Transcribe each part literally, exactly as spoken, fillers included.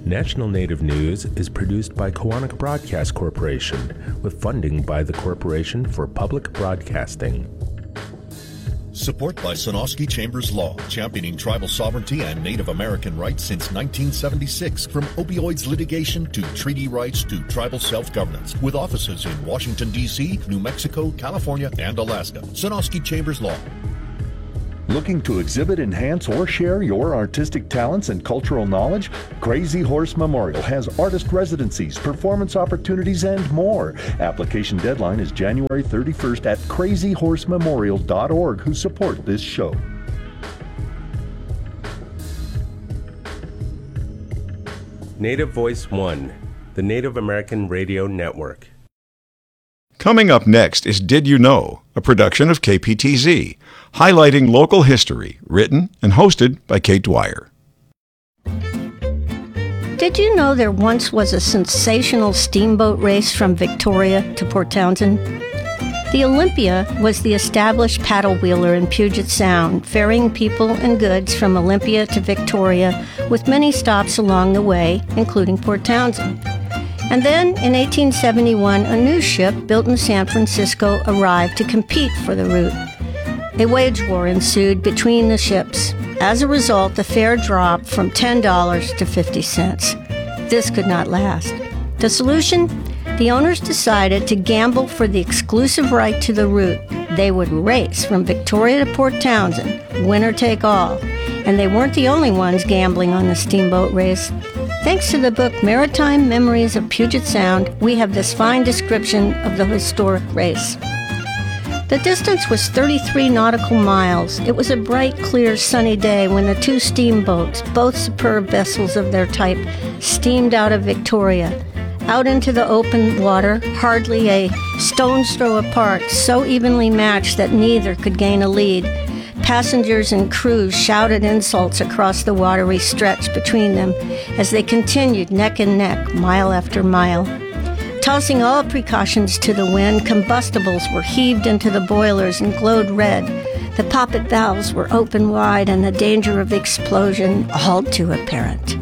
National Native News is produced by Koahnic Broadcast Corporation with funding by the Corporation for Public Broadcasting. Support by Sonosky Chambers Law, championing tribal sovereignty and Native American rights since nineteen seventy-six. From opioids litigation to treaty rights to tribal self-governance. With offices in Washington, D C, New Mexico, California, and Alaska. Sonosky Chambers Law. Looking to exhibit, enhance, or share your artistic talents and cultural knowledge? Crazy Horse Memorial has artist residencies, performance opportunities, and more. Application deadline is January thirty-first at crazy horse memorial dot org, who support this show. Native Voice One, the Native American Radio Network. Coming up next is Did You Know?, a production of K P T Z, highlighting local history, written and hosted by Kate Dwyer. Did you know there once was a sensational steamboat race from Victoria to Port Townsend? The Olympia was the established paddle wheeler in Puget Sound, ferrying people and goods from Olympia to Victoria, with many stops along the way, including Port Townsend. And then, in eighteen seventy-one, a new ship built in San Francisco arrived to compete for the route. A wage war ensued between the ships. As a result, the fare dropped from ten dollars to fifty cents. This could not last. The solution? The owners decided to gamble for the exclusive right to the route. They would race from Victoria to Port Townsend, winner take all. And they weren't the only ones gambling on the steamboat race. Thanks to the book Maritime Memories of Puget Sound, we have this fine description of the historic race. The distance was thirty-three nautical miles. It was a bright, clear, sunny day when the two steamboats, both superb vessels of their type, steamed out of Victoria. Out into the open water, hardly a stone's throw apart, so evenly matched that neither could gain a lead. Passengers and crews shouted insults across the watery stretch between them as they continued neck and neck, mile after mile. Tossing all precautions to the wind, combustibles were heaved into the boilers and glowed red. The poppet valves were open wide and the danger of explosion all too apparent.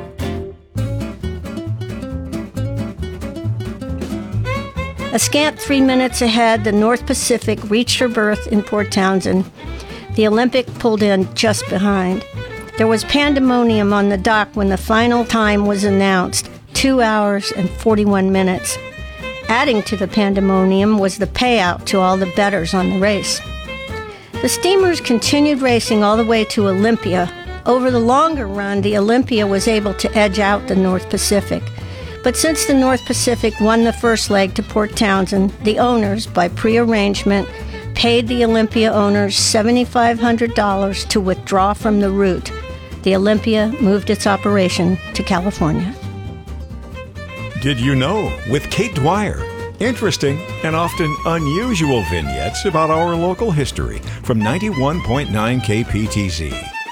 A scant three minutes ahead, the North Pacific reached her berth in Port Townsend. The Olympic pulled in just behind. There was pandemonium on the dock when the final time was announced, two hours and forty-one minutes. Adding to the pandemonium was the payout to all the bettors on the race. The steamers continued racing all the way to Olympia. Over the longer run, the Olympia was able to edge out the North Pacific. But since the North Pacific won the first leg to Port Townsend, the owners, by prearrangement, paid the Olympia owners seven thousand five hundred dollars to withdraw from the route. The Olympia moved its operation to California. Did You Know? With Kate Dwyer. Interesting and often unusual vignettes about our local history from ninety-one point nine K P T Z.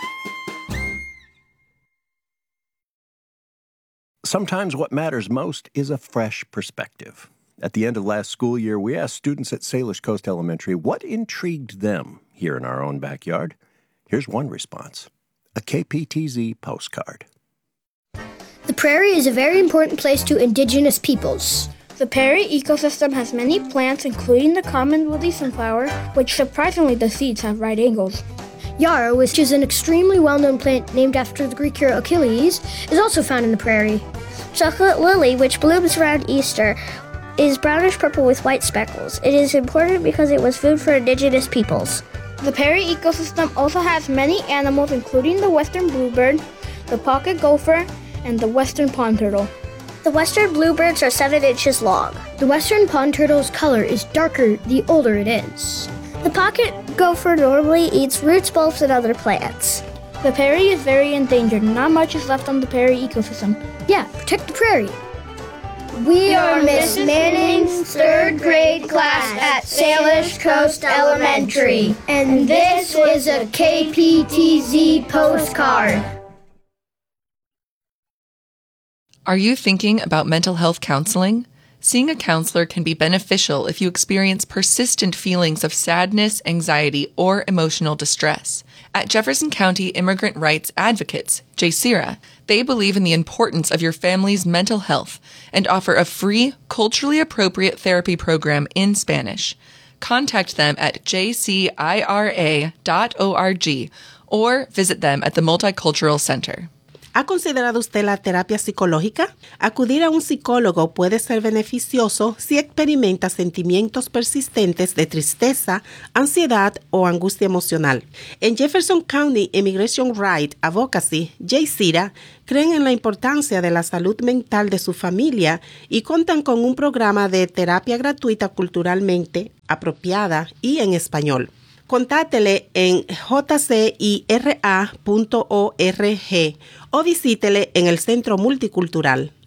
Sometimes what matters most is a fresh perspective. At the end of last school year, we asked students at Salish Coast Elementary what intrigued them here in our own backyard. Here's one response: a K P T Z postcard. The prairie is a very important place to indigenous peoples. The prairie ecosystem has many plants, including the common woolly sunflower, which surprisingly the seeds have right angles. Yarrow, which is an extremely well-known plant named after the Greek hero Achilles, is also found in the prairie. Chocolate lily, which blooms around Easter, is brownish-purple with white speckles. It is important because it was food for indigenous peoples. The prairie ecosystem also has many animals, including the western bluebird, the pocket gopher, and the western pond turtle. The western bluebirds are seven inches long. The western pond turtle's color is darker the older it is. The pocket gopher normally eats roots, bulbs, and other plants. The prairie is very endangered. Not much is left on the prairie ecosystem. Yeah, protect the prairie. We are Miss Manning's third grade class at Salish Coast Elementary, and this is a K P T Z postcard. Are you thinking about mental health counseling? Seeing a counselor can be beneficial if you experience persistent feelings of sadness, anxiety, or emotional distress. At Jefferson County Immigrant Rights Advocates, J C I R A, they believe in the importance of your family's mental health and offer a free, culturally appropriate therapy program in Spanish. Contact them at j c i r a dot org or visit them at the Multicultural Center. ¿Ha considerado usted la terapia psicológica? Acudir a un psicólogo puede ser beneficioso si experimenta sentimientos persistentes de tristeza, ansiedad o angustia emocional. En Jefferson County Immigration Rights Advocacy, J C I R A creen en la importancia de la salud mental de su familia y cuentan con un programa de terapia gratuita culturalmente apropiada y en español. Contátele en j c i r a punto org o visítele en el Centro Multicultural.